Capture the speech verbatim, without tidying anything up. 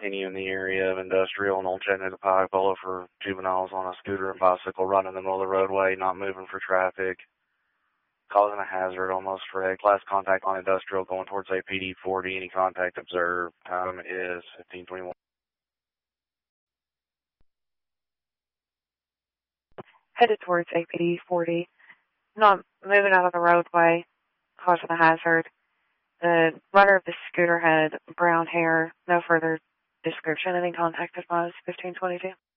Any in the area of Industrial and Old Chattanooga Pike, Polo for juveniles on a scooter and bicycle running in the middle of the roadway, not moving for traffic, causing a hazard, almost wrecked. Last contact on Industrial going towards A P D forty. Any contact observed. Time is fifteen twenty-one. Headed towards A P D forty. Not moving out of the roadway, causing a hazard. The runner of the scooter had brown hair. No further description. Any contact advised fifteen twenty-two.